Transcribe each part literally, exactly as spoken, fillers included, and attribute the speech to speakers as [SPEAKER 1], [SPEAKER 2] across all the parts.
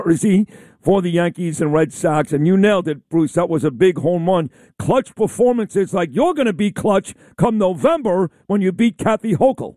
[SPEAKER 1] Jersey for the Yankees and Red Sox. And you nailed it, Bruce. That was a big home run. Clutch performances like you're going to be clutch come November when you beat Kathy Hochul.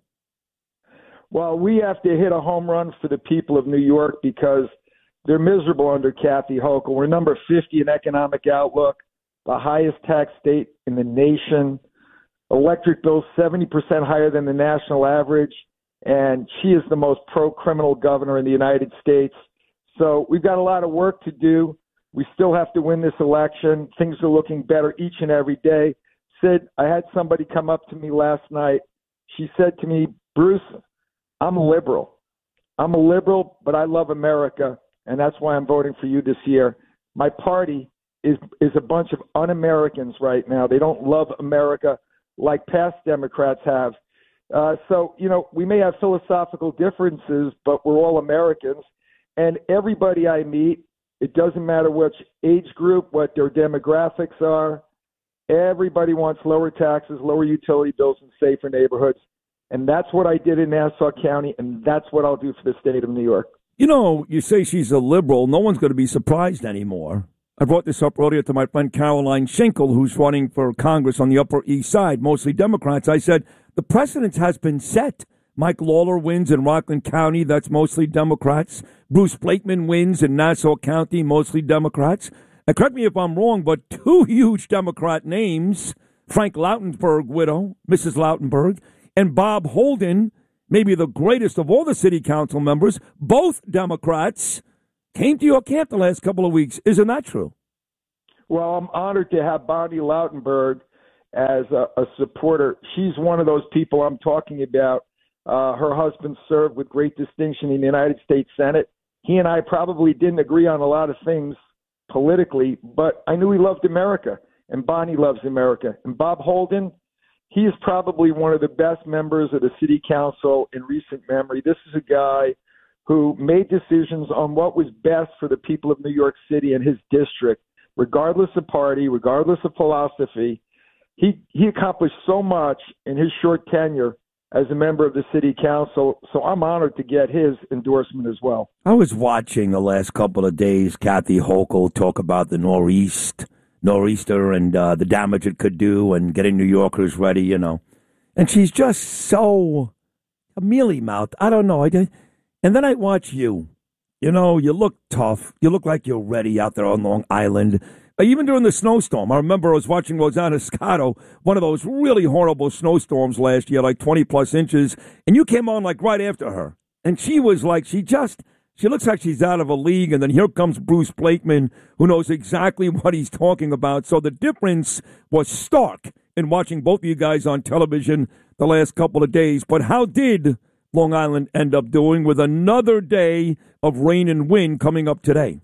[SPEAKER 2] Well, we have to hit a home run for the people of New York because they're miserable under Kathy Hochul. We're number fifty in economic outlook, the highest tax state in the nation. Electric bills seventy percent higher than the national average, and she is the most pro-criminal governor in the United States. So we've got a lot of work to do. We still have to win this election. Things are looking better each and every day. Sid, I had somebody come up to me last night. She said to me, Bruce, I'm a liberal. I'm a liberal, but I love America, and that's why I'm voting for you this year. My party is is a bunch of un-Americans right now. They don't love America like past Democrats have. Uh, so, you know, we may have philosophical differences, but we're all Americans. And everybody I meet, it doesn't matter which age group, what their demographics are, everybody wants lower taxes, lower utility bills, and safer neighborhoods. And that's what I did in Nassau County, and that's what I'll do for the state of New York.
[SPEAKER 1] You know, you say she's a liberal. No one's going to be surprised anymore. I brought this up earlier to my friend Caroline Schinkel, who's running for Congress on the Upper East Side, mostly Democrats. I said, the precedent has been set. Mike Lawler wins in Rockland County. That's mostly Democrats. Bruce Blakeman wins in Nassau County, mostly Democrats. And correct me if I'm wrong, but two huge Democrat names, Frank Lautenberg widow, Missus Lautenberg, and Bob Holden, maybe the greatest of all the city council members, both Democrats, came to your camp the last couple of weeks. Isn't that true?
[SPEAKER 2] Well, I'm honored to have Bonnie Lautenberg as a, a supporter. She's one of those people I'm talking about. Uh, her husband served with great distinction in the United States Senate. He and I probably didn't agree on a lot of things politically, but I knew he loved America, and Bonnie loves America. And Bob Holden, he is probably one of the best members of the city council in recent memory. This is a guy who made decisions on what was best for the people of New York City and his district, regardless of party, regardless of philosophy. He he accomplished so much in his short tenure as a member of the city council, so I'm honored to get his endorsement as well.
[SPEAKER 1] I was watching the last couple of days Kathy Hochul talk about the Northeast, Nor'easter and uh, the damage it could do and getting New Yorkers ready, you know. And she's just so mealy-mouthed. I don't know. I did. And then I watch you. You know, you look tough. You look like you're ready out there on Long Island. Even during the snowstorm, I remember I was watching Rosanna Scotto, one of those really horrible snowstorms last year, like twenty-plus inches, and you came on like right after her. And she was like, she just, she looks like she's out of a league, and then here comes Bruce Blakeman, who knows exactly what he's talking about. So the difference was stark in watching both of you guys on television the last couple of days. But how did Long Island end up doing with another day of rain and wind coming up today?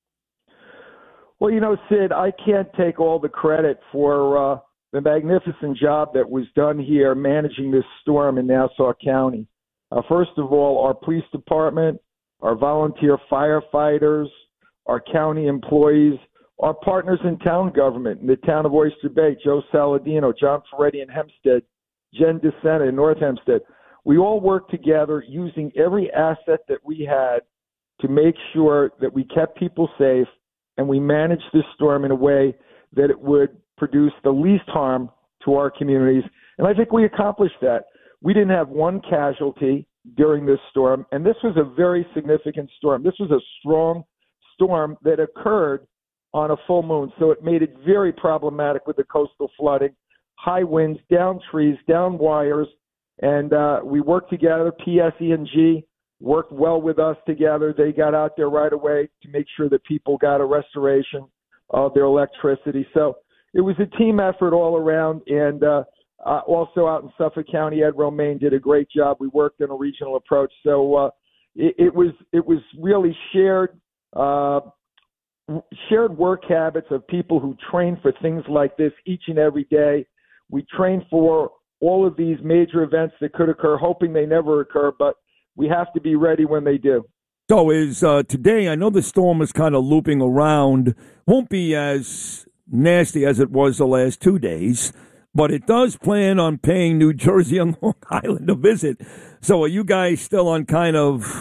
[SPEAKER 2] Well, you know, Sid, I can't take all the credit for uh, the magnificent job that was done here managing this storm in Nassau County. Uh, first of all, our police department, our volunteer firefighters, our county employees, our partners in town government, in the town of Oyster Bay, Joe Saladino, John Ferretti in Hempstead, Jen DeSena in North Hempstead. We all worked together using every asset that we had to make sure that we kept people safe, and we managed this storm in a way that it would produce the least harm to our communities. And I think we accomplished that. We didn't have one casualty during this storm, and this was a very significant storm. This was a strong storm that occurred on a full moon, so it made it very problematic with the coastal flooding, high winds, down trees, down wires, and uh, we worked together. P S E and G worked well with us together. They got out there right away to make sure that people got a restoration of their electricity. So it was a team effort all around. And uh, uh, also out in Suffolk County, Ed Romaine did a great job. We worked in a regional approach. So uh, it, it was it was really shared uh, shared work habits of people who train for things like this each and every day. We train for all of these major events that could occur, hoping they never occur, but we have to be ready when they do.
[SPEAKER 1] So is uh, today, I know the storm is kind of looping around, won't be as nasty as it was the last two days, but it does plan on paying New Jersey and Long Island a visit. So are you guys still on kind of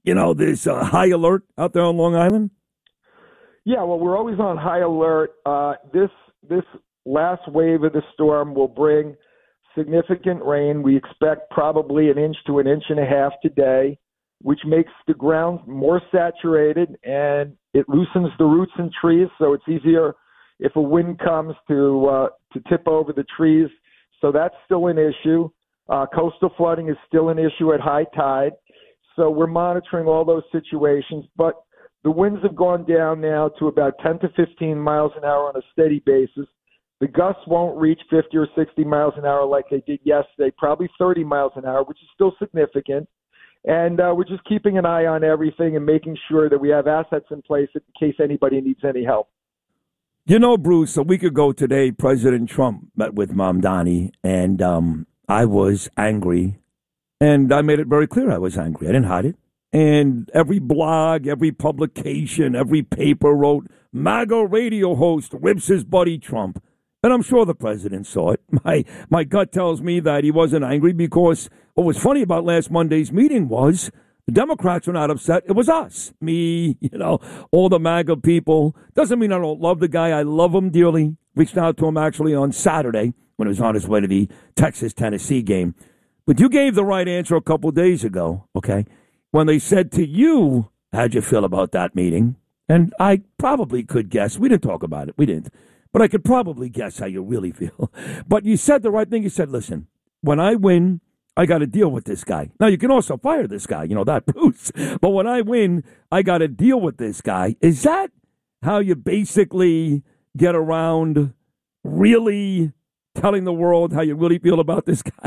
[SPEAKER 1] you know, there's a high alert out there on Long Island?
[SPEAKER 2] Yeah, well, we're always on high alert. Uh, this this last wave of the storm will bring significant rain. We expect probably an inch to an inch and a half today, which makes the ground more saturated and it loosens the roots in trees, so it's easier if a wind comes to uh, to tip over the trees. So that's still an issue. Uh, coastal flooding is still an issue at high tide. So we're monitoring all those situations, but the winds have gone down now to about ten to fifteen miles an hour on a steady basis. The gusts won't reach fifty or sixty miles an hour like they did yesterday, probably thirty miles an hour, which is still significant. And uh, we're just keeping an eye on everything and making sure that we have assets in place in case anybody needs any help.
[SPEAKER 1] You know, Bruce, a week ago today, President Trump met with Mamdani, and um, I was angry. And I made it very clear I was angry. I didn't hide it. And every blog, every publication, every paper wrote, MAGA radio host rips his buddy Trump. And I'm sure the president saw it. My my gut tells me that he wasn't angry because what was funny about last Monday's meeting was the Democrats were not upset. It was us, me, you know, all the MAGA people. Doesn't mean I don't love the guy. I love him dearly. Reached out to him actually on Saturday when he was on his way to the Texas-Tennessee game. But you gave the right answer a couple of days ago, okay, when they said to you, how'd you feel about that meeting? And I probably could guess. We didn't talk about it. We didn't. But I could probably guess how you really feel. But you said the right thing. You said, listen, when I win, I got to deal with this guy. Now, you can also fire this guy. You know that, Bruce. But when I win, I got to deal with this guy. Is that how you basically get around really telling the world how you really feel about this guy?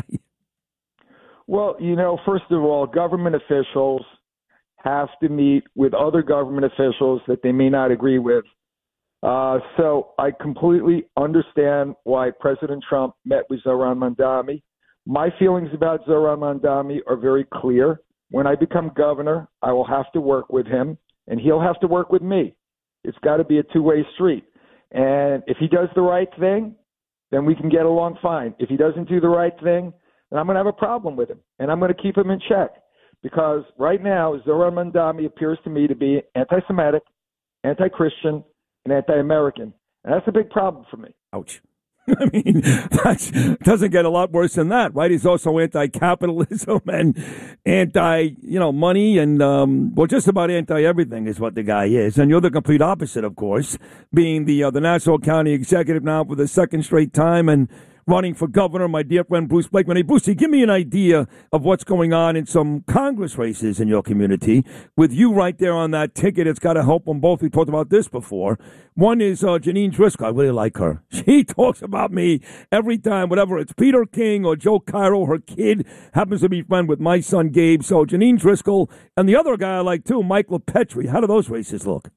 [SPEAKER 2] Well, you know, first of all, government officials have to meet with other government officials that they may not agree with. Uh, so I completely understand why President Trump met with Zohran Mamdani. My feelings about Zohran Mamdani are very clear. When I become governor, I will have to work with him, and he'll have to work with me. It's got to be a two-way street. And if he does the right thing, then we can get along fine. If he doesn't do the right thing, then I'm going to have a problem with him, and I'm going to keep him in check. Because right now, Zohran Mamdani appears to me to be anti-Semitic, anti-Christian, and anti-American. And that's a big problem for me.
[SPEAKER 1] Ouch. I mean, that doesn't get a lot worse than that, right? He's also anti-capitalism and anti, you know, money and, um, well, just about anti-everything is what the guy is. And you're the complete opposite, of course, being the uh, the Nassau County executive now for the second straight time and running for governor, my dear friend Bruce Blakeman. Hey, Brucey, give me an idea of what's going on in some Congress races in your community. With you right there on that ticket, it's got to help them both. We talked about this before. One is uh, Janine Driscoll. I really like her. She talks about me every time, whatever it's Peter King or Joe Cairo. Her kid happens to be friend with my son Gabe. So Janine Driscoll. And the other guy I like, too, Mike LaPetri. How do those races look?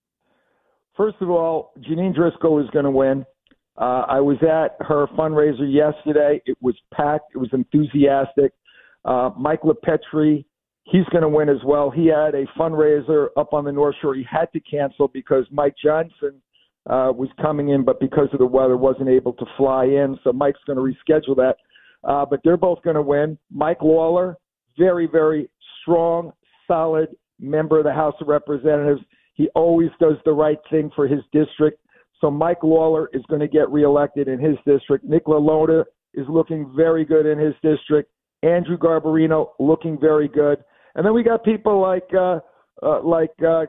[SPEAKER 2] First of all, Janine Driscoll is going to win. Uh, I was at her fundraiser yesterday. It was packed. It was enthusiastic. Uh, Mike LaPetri, he's going to win as well. He had a fundraiser up on the North Shore. He had to cancel because Mike Johnson uh, was coming in, but because of the weather wasn't able to fly in. So Mike's going to reschedule that. Uh, but they're both going to win. Mike Lawler, very, very strong, solid member of the House of Representatives. He always does the right thing for his district. So Mike Lawler is going to get reelected in his district. Nick LaLota is looking very good in his district. Andrew Garbarino looking very good. And then we got people like uh, uh, like uh,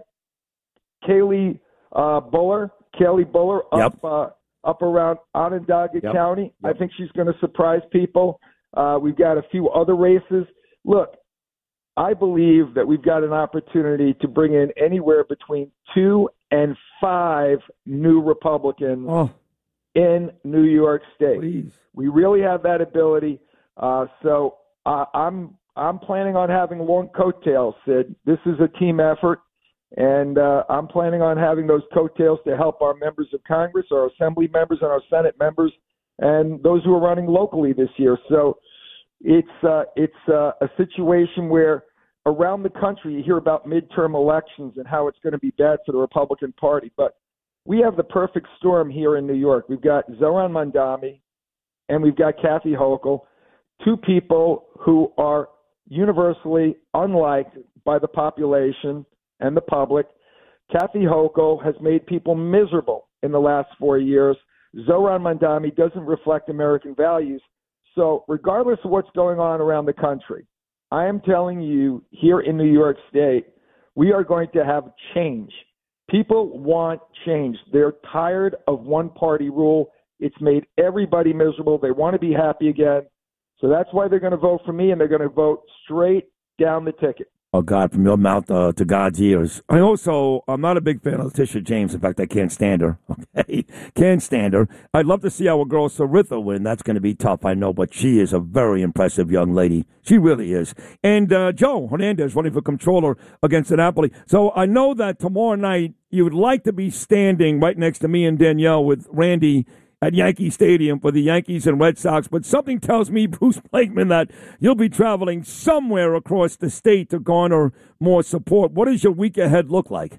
[SPEAKER 2] Kaylee uh, Buller, Kaylee Buller up
[SPEAKER 1] Yep.
[SPEAKER 2] uh, up around Onondaga
[SPEAKER 1] Yep.
[SPEAKER 2] County.
[SPEAKER 1] Yep.
[SPEAKER 2] I think she's going to surprise people. Uh, we've got a few other races. Look, I believe that we've got an opportunity to bring in anywhere between two and five new Republicans
[SPEAKER 1] Oh,
[SPEAKER 2] in New York State.
[SPEAKER 1] please.
[SPEAKER 2] We really have that ability. Uh, so uh, I'm I'm planning on having long coattails, Sid. This is a team effort, and uh, I'm planning on having those coattails to help our members of Congress, our Assembly members, and our Senate members, and those who are running locally this year. So it's uh, it's uh, a situation where around the country, you hear about midterm elections and how it's going to be bad for the Republican Party. But we have the perfect storm here in New York. We've got Zohran Mamdani and we've got Kathy Hochul, two people who are universally unliked, by the population and the public. Kathy Hochul has made people miserable in the last four years. Zohran Mamdani doesn't reflect American values. So regardless of what's going on around the country, I am telling you here in New York State, we are going to have change. People want change. They're tired of one-party rule. It's made everybody miserable. They want to be happy again. So that's why they're going to vote for me, and they're going to vote straight down the ticket.
[SPEAKER 1] Oh, God, from your mouth uh, to God's ears. I also, I'm not a big fan of Letitia James. In fact, I can't stand her. Okay? Can't stand her. I'd love to see our girl Saritha win. That's going to be tough, I know, but she is a very impressive young lady. She really is. And uh, Joe Hernandez running for controller against Napoli. So I know that tomorrow night you would like to be standing right next to me and Danielle with Randy at Yankee Stadium for the Yankees and Red Sox, but something tells me, Bruce Blakeman, that you'll be traveling somewhere across the state to garner more support. What does your week ahead look like?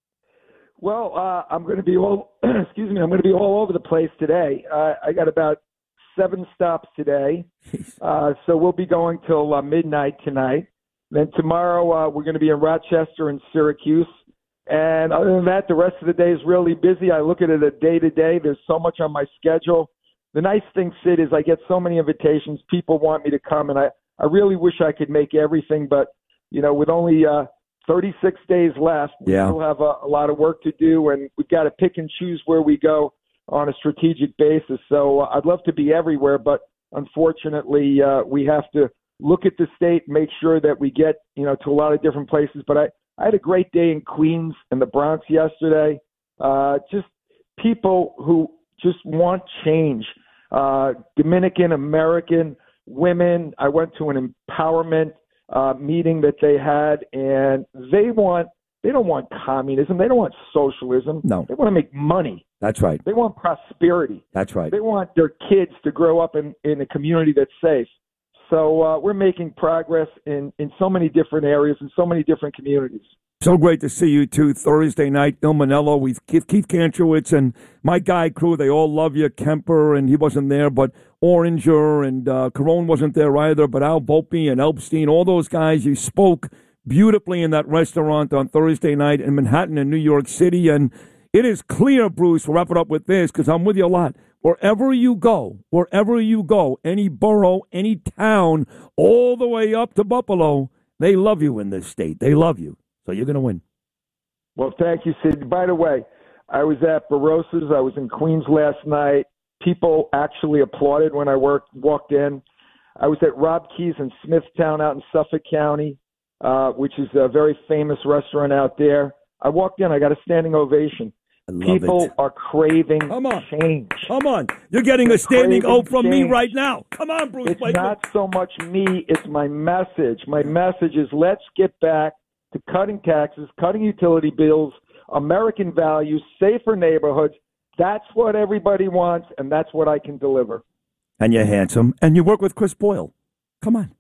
[SPEAKER 2] Well, uh, I'm going to be all, excuse me, I'm going to be all over the place today. Uh, I got about seven stops today, uh, so we'll be going till uh, midnight tonight. Then tomorrow uh, we're going to be in Rochester and Syracuse. And other than that, the rest of the day is really busy. I look at it a day to day. There's so much on my schedule. The nice thing, Sid, is I get so many invitations. People want me to come, and I, I really wish I could make everything. But, you know, with only uh, thirty-six days left,
[SPEAKER 1] yeah.
[SPEAKER 2] we still have a, a lot of work to do, and we've got to pick and choose where we go on a strategic basis. So uh, I'd love to be everywhere, but unfortunately uh, we have to look at the state, make sure that we get, you know, to a lot of different places. But I, I had a great day in Queens and the Bronx yesterday. Uh, just people who just want change. Uh, Dominican American women. I went to an empowerment uh, meeting that they had, and they want. They don't want communism. They don't want socialism.
[SPEAKER 1] No.
[SPEAKER 2] They want to make money.
[SPEAKER 1] That's right.
[SPEAKER 2] They want prosperity.
[SPEAKER 1] That's right.
[SPEAKER 2] They want their kids to grow up in, in a community that's safe. So uh, we're making progress in, in so many different areas, in so many different communities.
[SPEAKER 1] So great to see you, too. Thursday night, Il Manello with Keith, Keith Kantrowitz and my guy crew. They all love you. Kemper, and he wasn't there, but Oranger and uh, Carone wasn't there either, but Al Volpe and Elbstein, all those guys. You spoke beautifully in that restaurant on Thursday night in Manhattan and New York City. And it is clear, Bruce, we'll wrap it up with this, because I'm with you a lot. Wherever you go, wherever you go, any borough, any town, all the way up to Buffalo, they love you in this state. They love you. So you're going to win.
[SPEAKER 2] Well, thank you, Sid. By the way, I was at Barossa's. I was in Queens last night. People actually applauded when I worked, walked in. I was at Rob Key's in Smithtown out in Suffolk County, uh, which is a very famous restaurant out there. I walked in. I got a standing ovation. People
[SPEAKER 1] it.
[SPEAKER 2] are craving
[SPEAKER 1] Come on.
[SPEAKER 2] change.
[SPEAKER 1] Come on. You're getting
[SPEAKER 2] They're
[SPEAKER 1] a standing O from
[SPEAKER 2] change.
[SPEAKER 1] me right now. Come on, Bruce.
[SPEAKER 2] It's
[SPEAKER 1] Blakeman.
[SPEAKER 2] not so much me. It's my message. My message is let's get back to cutting taxes, cutting utility bills, American values, safer neighborhoods. That's what everybody wants, and that's what I can deliver.
[SPEAKER 1] And you're handsome, and you work with Chris Boyle. Come on.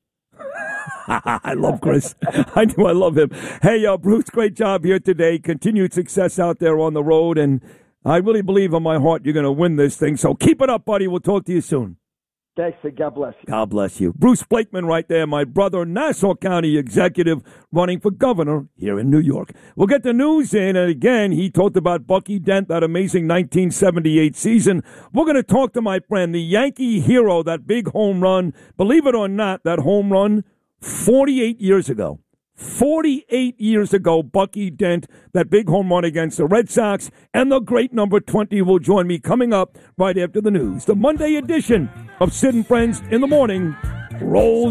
[SPEAKER 1] I love Chris. I do. I love him. Hey, uh, Bruce, great job here today. Continued success out there on the road, and I really believe in my heart you're going to win this thing. So keep it up, buddy. We'll talk to you soon.
[SPEAKER 2] Thanks, and God bless you.
[SPEAKER 1] God bless you. Bruce Blakeman right there, my brother, Nassau County executive, running for governor here in New York. We'll get the news in, and again, he talked about Bucky Dent, that amazing nineteen seventy-eight season. We're going to talk to my friend, the Yankee hero, that big home run. Believe it or not, that home run forty-eight years ago. forty-eight years ago, Bucky Dent, that big home run against the Red Sox, and the great number twenty will join me coming up right after the news. The Monday edition of Sid and Friends in the Morning rolls